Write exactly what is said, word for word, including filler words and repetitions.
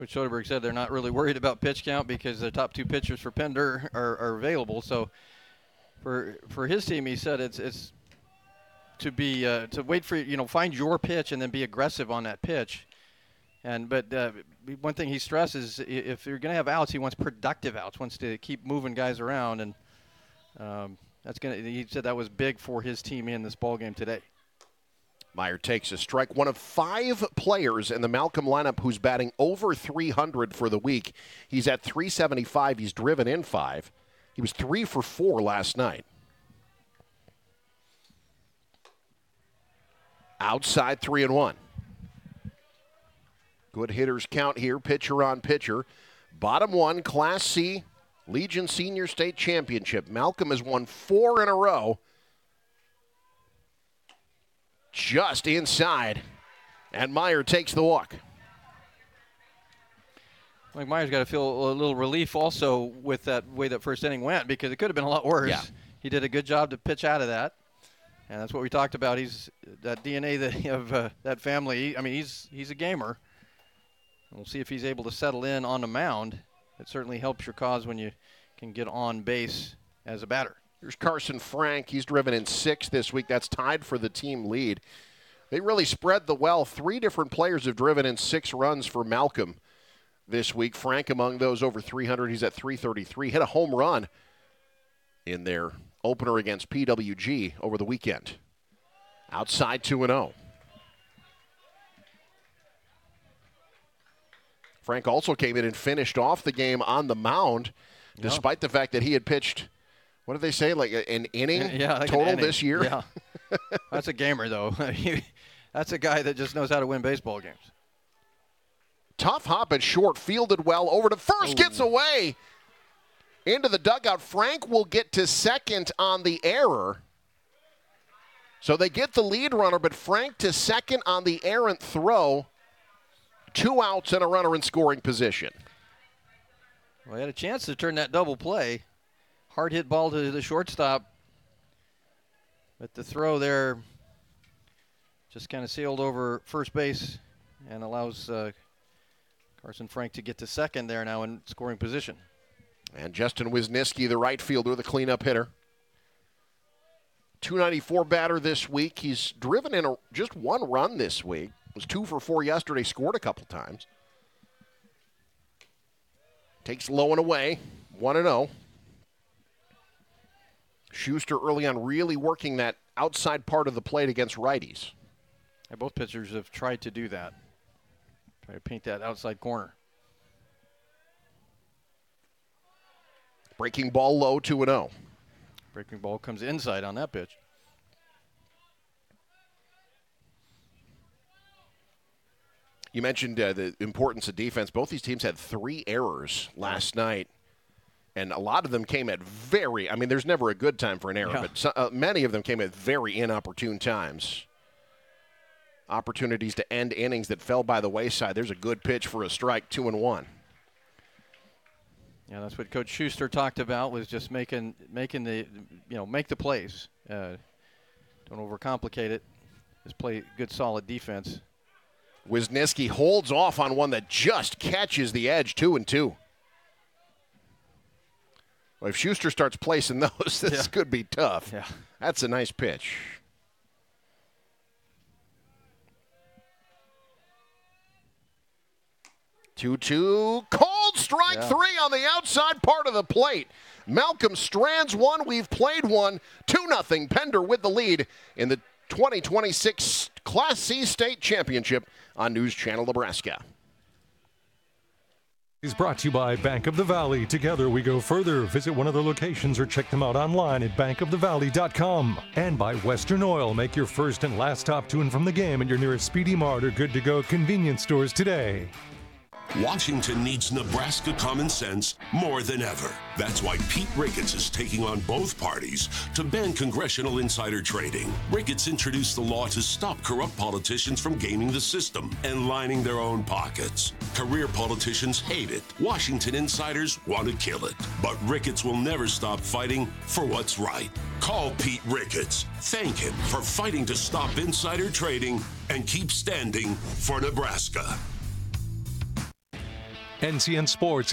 Coach Soderberg said they're not really worried about pitch count because the top two pitchers for Pender are, are available. So for for his team, he said it's it's to be uh, to wait for, you know, find your pitch and then be aggressive on that pitch. And but uh, one thing he stresses, if you're going to have outs, he wants productive outs, wants to keep moving guys around, and um, that's going to. He said that was big for his team in this ball game today. Meyer takes a strike. One of five players in the Malcolm lineup who's batting over three hundred for the week. He's at three seventy-five. He's driven in five. He was three for four last night. Outside three and one. Good hitters count here, pitcher on pitcher. Bottom one, Class C, Legion Senior State Championship. Malcolm has won four in a row. Just inside, and Meyer takes the walk. Mike Meyer's got to feel a little relief also with that way that first inning went, because it could have been a lot worse. Yeah. He did a good job to pitch out of that, and that's what we talked about. He's that D N A that, of uh, that family. I mean, he's he's a gamer. We'll see if he's able to settle in on the mound. It certainly helps your cause when you can get on base as a batter. Here's Carson Frank. He's driven in six this week. That's tied for the team lead. They really spread the wealth. Three different players have driven in six runs for Malcolm this week. Frank among those over three hundred. He's at three thirty-three. Hit a home run in their opener against P W G over the weekend. Outside two and oh. Frank also came in and finished off the game on the mound, despite yeah. the fact that he had pitched, what did they say, like an inning yeah, like total an inning. this year? Yeah. That's a gamer, though. That's a guy that just knows how to win baseball games. Tough hop at short, fielded well, over to first, Ooh. Gets away into the dugout. Frank will get to second on the error. So they get the lead runner, but Frank to second on the errant throw. Two outs and a runner in scoring position. Well, he had a chance to turn that double play. Hard hit ball to the shortstop. But the throw there just kind of sailed over first base and allows uh, Carson Frank to get to second there now in scoring position. And Justin Wisniewski, the right fielder, the cleanup hitter. two ninety-four batter this week. He's driven in a, just one run this week. Was two for four yesterday, scored a couple times. Takes low and away, one and oh. Schuster early on really working that outside part of the plate against righties. Yeah, both pitchers have tried to do that. Try to paint that outside corner. Breaking ball low, two and oh. Breaking ball comes inside on that pitch. You mentioned uh, the importance of defense. Both these teams had three errors last night, and a lot of them came at very, I mean, there's never a good time for an error, yeah. but so, uh, many of them came at very inopportune times. Opportunities to end innings that fell by the wayside. There's a good pitch for a strike, two and one. Yeah, that's what Coach Schuster talked about, was just making making the, you know, make the plays. Uh, don't overcomplicate it. Just play good, solid defense. Wisniewski holds off on one that just catches the edge, two and two. Well, if Schuster starts placing those, this yeah. could be tough. Yeah. That's a nice pitch. two two, cold strike yeah. three on the outside part of the plate. Malcolm strands one, we've played one, two nothing. Pender with the lead in the twenty twenty-six Class C State Championship on News Channel Nebraska. Is brought to you by Bank of the Valley. Together we go further. Visit one of their locations or check them out online at bank of the valley dot com. And by Western Oil. Make your first and last stop to and from the game at your nearest Speedy Mart or Good to Go convenience stores today. Washington needs Nebraska common sense more than ever. That's why Pete Ricketts is taking on both parties to ban congressional insider trading. Ricketts introduced the law to stop corrupt politicians from gaming the system and lining their own pockets. Career politicians hate it. Washington insiders want to kill it. But Ricketts will never stop fighting for what's right. Call Pete Ricketts. Thank him for fighting to stop insider trading and keep standing for Nebraska. N C N Sports